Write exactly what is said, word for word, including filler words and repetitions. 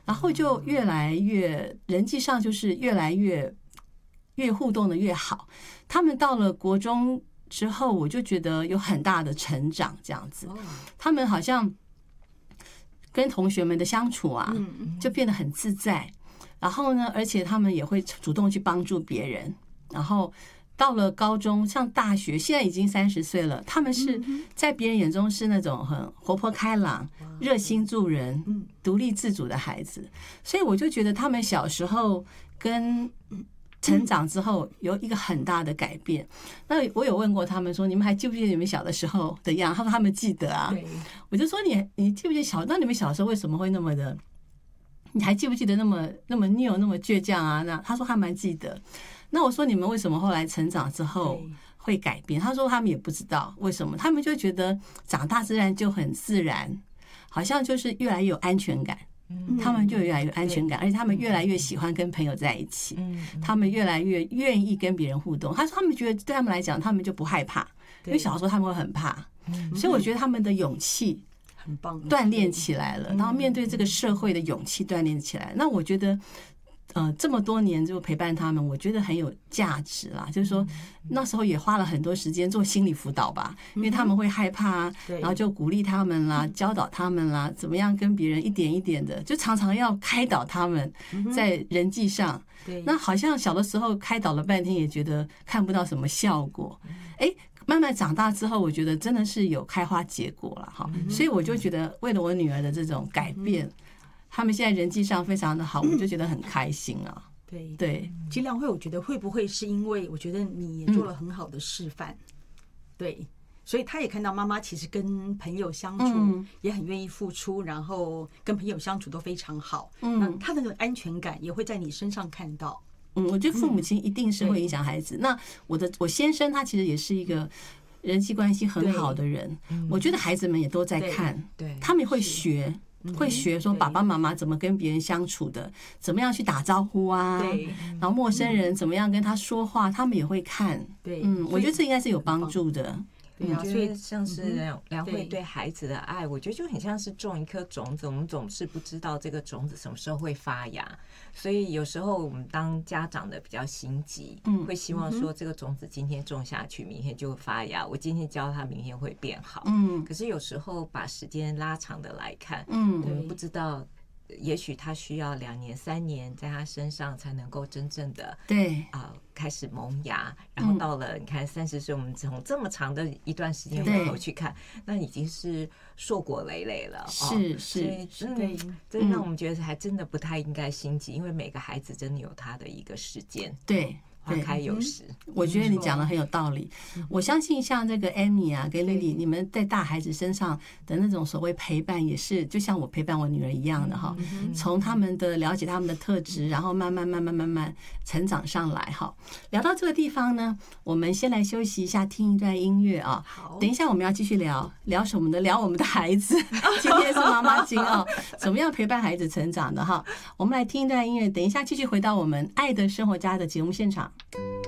然后就越来越人际上就是越来越越互动的越好。他们到了国中之后，我就觉得有很大的成长，这样子，他们好像跟同学们的相处啊，就变得很自在。然后呢，而且他们也会主动去帮助别人。然后到了高中，像大学，现在已经三十岁了，他们是在别人眼中是那种很活泼开朗、热心助人、独立自主的孩子。所以我就觉得他们小时候跟成长之后有一个很大的改变。那我有问过他们说，你们还记不记得你们小的时候的样？他说他们记得啊。我就说你你记不记得小？那你们小时候为什么会那么的？你还记不记得那么那么拗那么倔强啊？那他说他蛮记得。那我说你们为什么后来成长之后会改变？他说他们也不知道为什么，他们就觉得长大自然就很自然，好像就是越来越有安全感。他们就越来越安全感，而且他们越来越喜欢跟朋友在一起，他们越来越愿意跟别人互动。他说他们觉得对他们来讲，他们就不害怕，因为小时候他们会很怕，所以我觉得他们的勇气很棒， 锻炼起来了，然后面对这个社会的勇气锻炼起来。那我觉得呃，这么多年就陪伴他们，我觉得很有价值啦。就是说，那时候也花了很多时间做心理辅导吧，因为他们会害怕，然后就鼓励他们啦，教导他们啦，怎么样跟别人一点一点的，就常常要开导他们在人际上。那好像小的时候开导了半天，也觉得看不到什么效果。哎，慢慢长大之后，我觉得真的是有开花结果了哈。所以我就觉得，为了我女儿的这种改变。他们现在人际上非常的好，我就觉得很开心啊。 对对， 其实亮慧，我觉得会不会是因为我觉得你也做了很好的示范，嗯、对，所以他也看到妈妈其实跟朋友相处也很愿意付出，嗯、然后跟朋友相处都非常好。嗯，那他的那个安全感也会在你身上看到。 嗯，我觉得父母亲一定是会影响孩子。嗯、那我的我先生他其实也是一个人际关系很好的人，我觉得孩子们也都在看，对，他们会学。会学说爸爸妈妈怎么跟别人相处的，怎么样去打招呼啊，然后陌生人怎么样跟他说话，他们也会看。对，嗯，我觉得这应该是有帮助的。 对啊，所以像是良慧对孩子的爱，我觉得就很像是种一颗种子，我们总是不知道这个种子什么时候会发芽，所以有时候我们当家长的比较心急，会希望说这个种子今天种下去，明天就会发芽，我今天教他，明天会变好。嗯，可是有时候把时间拉长的来看，嗯，我们不知道。也许他需要两年、三年，在他身上才能够真正的对啊、呃、开始萌芽。然后到了你看三十岁，我们从这么长的一段时间回头去看，那已经是硕果累累了。 是是， 对，这让我们觉得还真的不太应该心急，因为每个孩子真的有他的一个时间。 对。 花开有时， 我觉得你讲的很有道理。我相信像这个 Amy 啊跟 Lily， 你们在大孩子身上的那种所谓陪伴，也是就像我陪伴我女儿一样的哈。从他们的了解他们的特质，然后慢慢慢慢慢慢成长上来哈。聊到这个地方呢，我们先来休息一下，听一段音乐啊。等一下我们要继续聊聊什么呢？聊我们的孩子。今天是妈妈经啊，怎么样陪伴孩子成长的哈？我们来听一段音乐，等一下继续回到我们爱的生活家的节目现场。